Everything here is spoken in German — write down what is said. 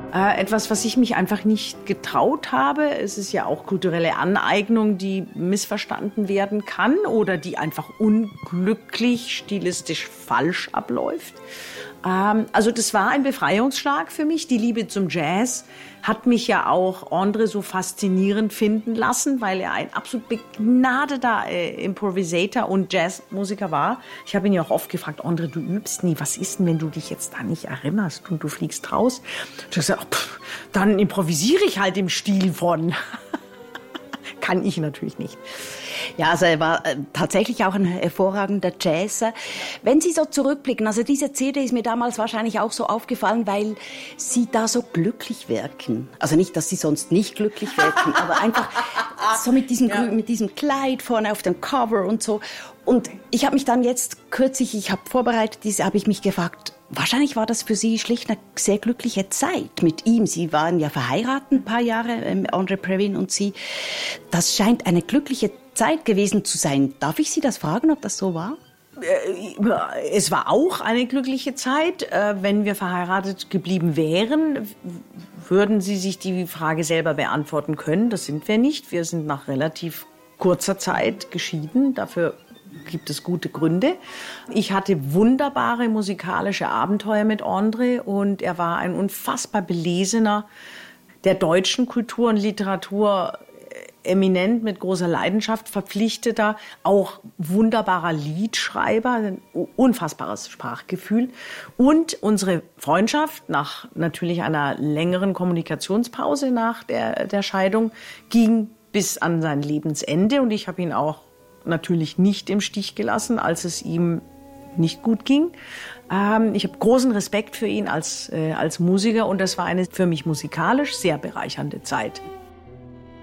Etwas, was ich mich einfach nicht getraut habe. Es ist ja auch kulturelle Aneignung, die missverstanden werden kann oder die einfach unglücklich, stilistisch falsch abläuft. Also das war ein Befreiungsschlag für mich. Die Liebe zum Jazz hat mich ja auch André so faszinierend finden lassen, weil er ein absolut begnadeter Improvisator und Jazzmusiker war. Ich habe ihn ja auch oft gefragt, André, du übst nie. Was ist denn, wenn du dich jetzt da nicht erinnerst und du fliegst raus? Und ich habe gesagt, dann improvisiere ich halt im Stil von. Kann ich natürlich nicht. Ja, also er war tatsächlich auch ein hervorragender Jazzer. Wenn Sie so zurückblicken, also diese CD ist mir damals wahrscheinlich auch so aufgefallen, weil Sie da so glücklich wirken. Also nicht, dass Sie sonst nicht glücklich wirken, aber einfach so mit diesem Kleid vorne auf dem Cover und so. Und ich habe mich dann jetzt kürzlich, ich habe vorbereitet, habe ich mich gefragt, wahrscheinlich war das für Sie schlicht eine sehr glückliche Zeit mit ihm. Sie waren ja verheiratet ein paar Jahre, André Previn und Sie. Das scheint eine glückliche Zeit gewesen zu sein. Darf ich Sie das fragen, ob das so war? Es war auch eine glückliche Zeit. Wenn wir verheiratet geblieben wären, würden Sie sich die Frage selber beantworten können. Das sind wir nicht. Wir sind nach relativ kurzer Zeit geschieden. Dafür gibt es gute Gründe. Ich hatte wunderbare musikalische Abenteuer mit André und er war ein unfassbar belesener, der deutschen Kultur und Literatur eminent, mit großer Leidenschaft verpflichteter, auch wunderbarer Liedschreiber, ein unfassbares Sprachgefühl. Und unsere Freundschaft nach natürlich einer längeren Kommunikationspause nach der Scheidung ging bis an sein Lebensende und ich habe ihn auch natürlich nicht im Stich gelassen, als es ihm nicht gut ging. Ich habe großen Respekt für ihn als Musiker und das war eine für mich musikalisch sehr bereichernde Zeit.